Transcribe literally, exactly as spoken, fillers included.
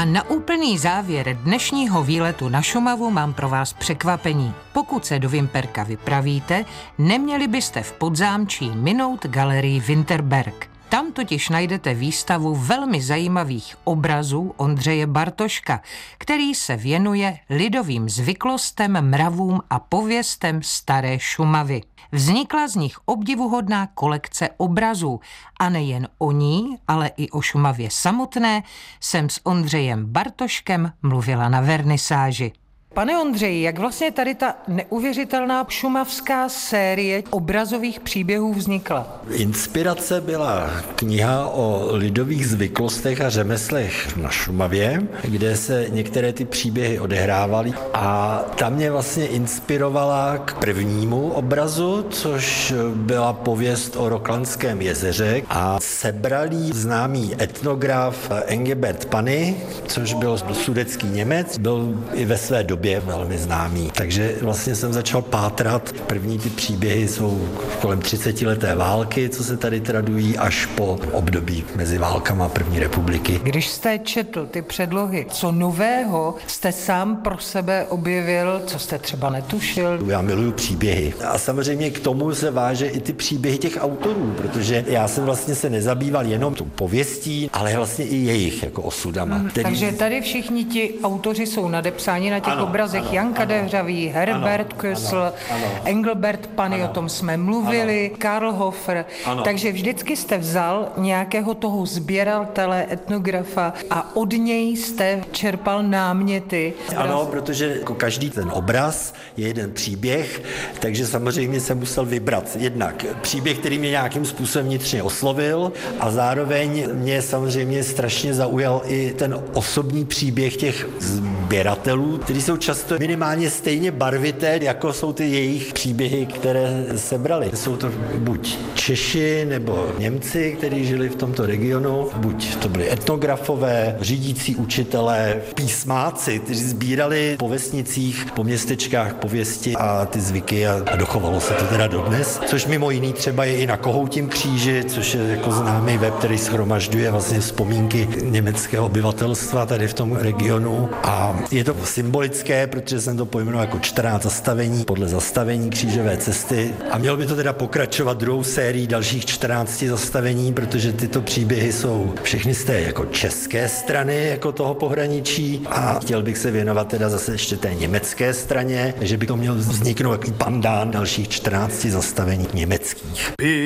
A na úplný závěr dnešního výletu na Šumavu mám pro vás překvapení. Pokud se do Vimperka vypravíte, neměli byste v Podzámčí minout galerii Winterberg. Tam totiž najdete výstavu velmi zajímavých obrazů Ondřeje Bartoška, který se věnuje lidovým zvyklostem, mravům a pověstem staré Šumavy. Vznikla z nich obdivuhodná kolekce obrazů a nejen o ní, ale i o Šumavě samotné jsem s Ondřejem Bartoškem mluvila na vernisáži. Pane Ondřeji, jak vlastně tady ta neuvěřitelná šumavská série obrazových příběhů vznikla? Inspirace byla kniha o lidových zvyklostech a řemeslech na Šumavě, kde se některé ty příběhy odehrávaly a ta mě vlastně inspirovala k prvnímu obrazu, což byla pověst o Roklanském jezeře a sebral jí známý etnograf Engelbert Panny, což byl sudetský Němec, byl i ve své době velmi známý. Takže vlastně jsem začal pátrat. První ty příběhy jsou kolem třicetileté války, co se tady tradují, až po období mezi válkama první republiky. Když jste četl ty předlohy, co nového jste sám pro sebe objevil, co jste třeba netušil? Já miluju příběhy. A samozřejmě k tomu se váže i ty příběhy těch autorů, protože já jsem vlastně se nezabýval jenom tou pověstí, ale vlastně i jejich jako osudama. Hmm, který... Takže tady všichni ti autoři jsou nadepsáni na těch ano, obrazech. Ano, Jan Kadehřavý, Herbert Kösl, Engelbert Panny, ano, o tom jsme mluvili, ano, Karl Hofer. Ano. Takže vždycky jste vzal nějakého toho sběratele, etnografa a od něj jste čerpal náměty. Ano, protože jako každý ten obraz je jeden příběh, takže samozřejmě jsem musel vybrat jednak příběh, který mě nějakým způsobem vnitřně oslovil a zároveň mě samozřejmě strašně zaujal i ten osobní příběh těch sběratelů, kteří jsou často minimálně stejně barvité, jako jsou ty jejich příběhy, které sebrali. Jsou to buď Češi nebo Němci, kteří žili v tomto regionu, buď to byli etnografové, řídící učitelé, písmáci, kteří sbírali po vesnicích, po městečkách pověsti a ty zvyky a, a dochovalo se to teda dodnes, což mimo jiný třeba je i na Kohoutím kříži, což je jako známý web, který shromažďuje vlastně vzpomínky německého obyvatelstva tady v tom regionu a je to symbolické, protože jsem to pojmenoval jako čtrnáct zastavení podle zastavení křížové cesty a mělo by to teda pokračovat druhou sérií dalších čtrnácti zastavení, protože tyto příběhy jsou všechny z té jako české strany jako toho pohraničí a chtěl bych se věnovat teda zase ještě té německé straně, že by to měl vzniknout takový pandán dalších čtrnácti zastavení německých.